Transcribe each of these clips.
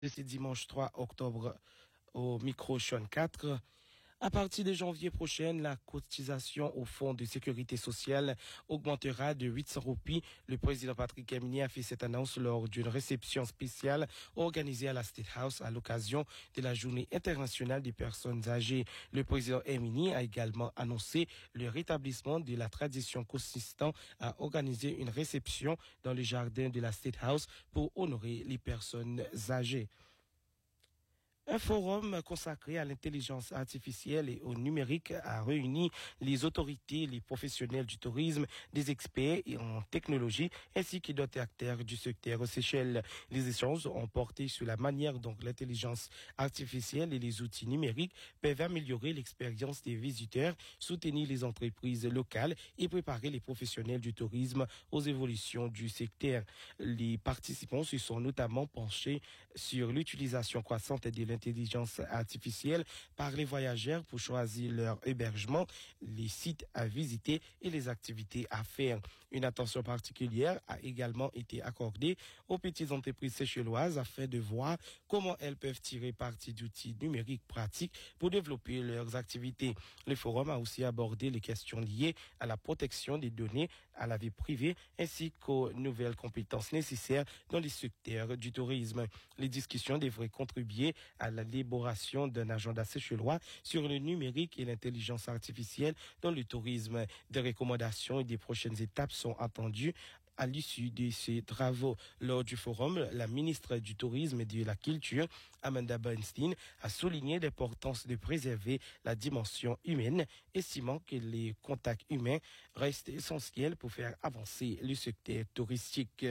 De ce dimanche 3 octobre au micro Sean 4. À partir de janvier prochain, la cotisation au Fonds de sécurité sociale augmentera de 800 roupies. Le président Patrick Emini a fait cette annonce lors d'une réception spéciale organisée à la State House à l'occasion de la Journée internationale des personnes âgées. Le président Emini a également annoncé le rétablissement de la tradition consistant à organiser une réception dans le jardin de la State House pour honorer les personnes âgées. Un forum consacré à l'intelligence artificielle et au numérique a réuni les autorités, les professionnels du tourisme, des experts en technologie ainsi que d'autres acteurs du secteur aux Seychelles. Les échanges ont porté sur la manière dont l'intelligence artificielle et les outils numériques peuvent améliorer l'expérience des visiteurs, soutenir les entreprises locales et préparer les professionnels du tourisme aux évolutions du secteur. Les participants se sont notamment penchés sur l'utilisation croissante de l'intelligence artificielle par les voyageurs pour choisir leur hébergement, les sites à visiter et les activités à faire. Une attention particulière a également été accordée aux petites entreprises séchelloises afin de voir comment elles peuvent tirer parti d'outils numériques pratiques pour développer leurs activités. Le forum a aussi abordé les questions liées à la protection des données, à la vie privée ainsi qu'aux nouvelles compétences nécessaires dans les secteurs du tourisme. Les discussions devraient contribuer à l'élaboration d'un agenda séchellois sur le numérique et l'intelligence artificielle dans le tourisme. Des recommandations et des prochaines étapes sont attendues à l'issue de ces travaux. Lors du forum, la ministre du Tourisme et de la Culture, Amanda Bernstein, a souligné l'importance de préserver la dimension humaine, estimant que les contacts humains restent essentiels pour faire avancer le secteur touristique.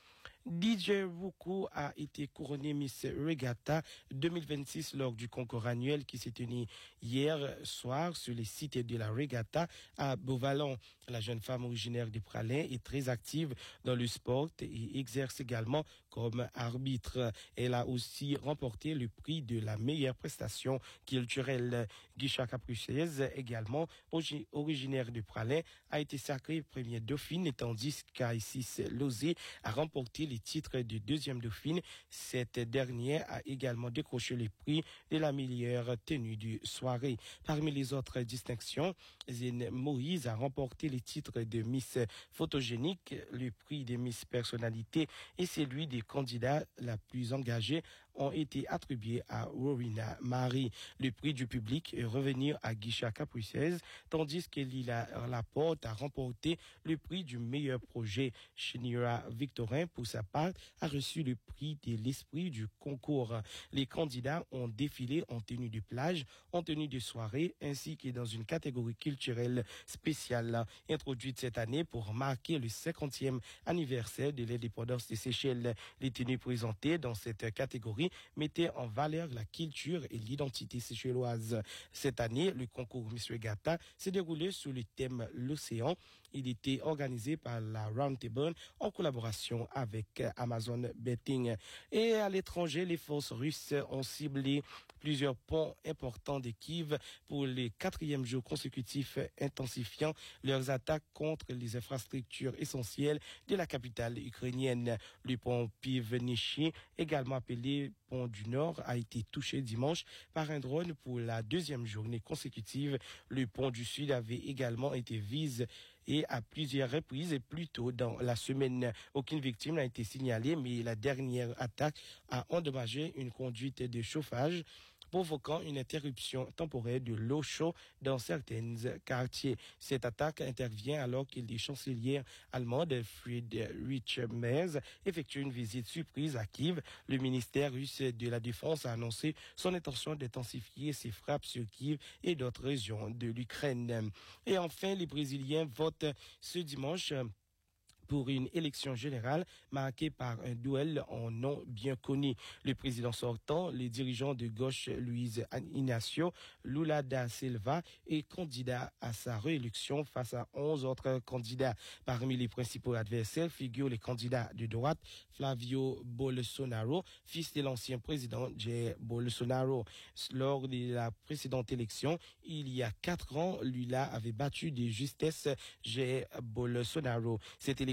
DJ Ruku a été couronné Miss Regatta 2026 lors du concours annuel qui s'est tenu hier soir sur les sites de la Regatta à Beauvallon. La jeune femme originaire de Pralin est très active dans le sport et exerce également comme arbitre. Elle a aussi remporté le prix de la meilleure prestation culturelle. Guicha Caprichaise, également originaire de Pralin, a été sacrée première dauphine, tandis qu'Aïssis Lozé a remporté les titres de deuxième dauphine. Cette dernière a également décroché le prix de la meilleure tenue de soirée. Parmi les autres distinctions, Zine Moïse a remporté les titres de Miss Photogénique, le prix de Miss Personnalité et celui des candidats la plus engagée ont été attribués à Rowena Marie. Le prix du public est revenu à Guicha Caprichaise, tandis que Lila Laporte a remporté le prix du meilleur projet. Chinira Victorin, pour sa part, a reçu le prix de l'esprit du concours. Les candidats ont défilé en tenue de plage, en tenue de soirée, ainsi que dans une catégorie culturelle spéciale introduite cette année pour marquer le 50e anniversaire de l'indépendance des Seychelles. Les tenues présentées dans cette catégorie mettaient en valeur la culture et l'identité séchelloise. Cette année, le concours Miss Regatta s'est déroulé sous le thème l'océan. Il était organisé par la Roundtable en collaboration avec Amazon Betting. Et à l'étranger, les forces russes ont ciblé plusieurs ponts importants de Kiev pour le 4e jour consécutif, intensifiant leurs attaques contre les infrastructures essentielles de la capitale ukrainienne. Le pont Pivnichi, également appelé pont du Nord, a été touché dimanche par un drone pour la 2e journée consécutive. Le pont du Sud avait également été visé et à plusieurs reprises plus tôt dans la semaine. Aucune victime n'a été signalée, mais la dernière attaque a endommagé une conduite de chauffage, provoquant une interruption temporaire de l'eau chaude dans certains quartiers. Cette attaque intervient alors que les chanceliers allemands Friedrich Merz effectuent une visite surprise à Kiev. Le ministère russe de la Défense a annoncé son intention d'intensifier ses frappes sur Kiev et d'autres régions de l'Ukraine. Et enfin, les Brésiliens votent ce dimanche pour une élection générale marquée par un duel en nom bien connu. Le président sortant, le dirigeant de gauche Luiz Inácio Lula da Silva est candidat à sa réélection face à 11 autres candidats. Parmi les principaux adversaires figurent les candidats de droite Flavio Bolsonaro, fils de l'ancien président Jair Bolsonaro. Lors de la précédente élection, il y a 4 ans, Lula avait battu de justesse Jair Bolsonaro. Cette élection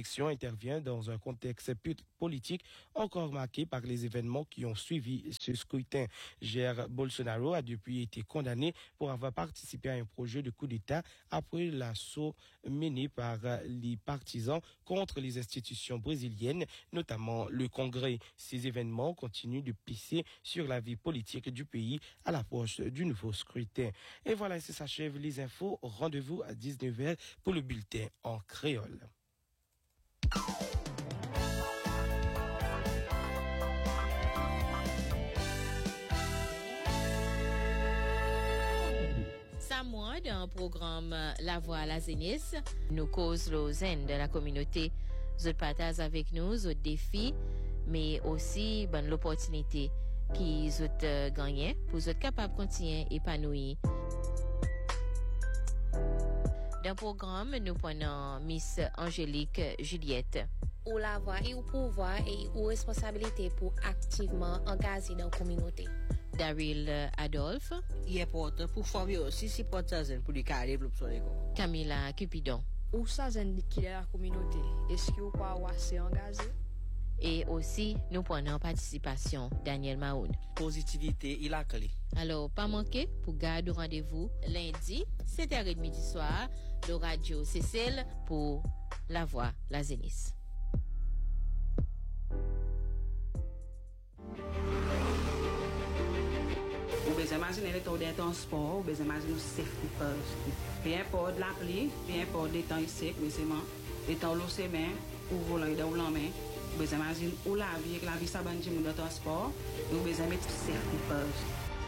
élection intervient dans un contexte politique encore marqué par les événements qui ont suivi ce scrutin. Jair Bolsonaro a depuis été condamné pour avoir participé à un projet de coup d'État après l'assaut mené par les partisans contre les institutions brésiliennes, notamment le Congrès. Ces événements continuent de pisser sur la vie politique du pays à l'approche du nouveau scrutin. Et voilà, ainsi s'achèvent les infos. Rendez-vous à 19h pour le bulletin en créole. Samoa, dans le programme La Voix à la Zénith, nous cause le zen de la communauté. Vous partagez avec nous vos défis, mais aussi l'opportunité qui vous gagnez pour être capable de continuer à épanouir. Dans le programme, nous prenons Miss Angélique Juliette. Ou la voix et ou pouvoir et ou responsabilité pour activement engager dans la communauté. Daryl Adolphe. Il est important pour former aussi si porte-zen pour les carrières développer son égo. Camilla Cupidon. Ou ça zen qui est la communauté. Est-ce que vous pouvez avoir assez engagé? Et aussi, nous prenons participation Daniel Maoun. Positivité, il a clé. Alors, pas manquer pour garder rendez-vous lundi, 7h30 du soir, le radio Cécile pour La Voix, la Zénith. Ou besoin imaginer les temps d'un sport, ou besoin imaginer le safety first. Peu importe l'appli, peu importe les temps ici, mais c'est moi. Les temps l'eau c'est main, ou volant dans la main. Ou besoin imaginer ou la vie, avec la vie ça banque de transport, ou besoin mettre safety first.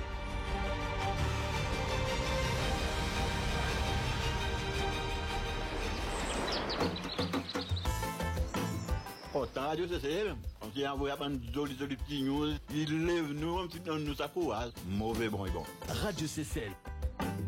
Pourtant, Radio CCL, on s'est envoyé à une jolie petite news, il lève nous, on nous s'accouade. Mauvais bon et bon. Radio CCL.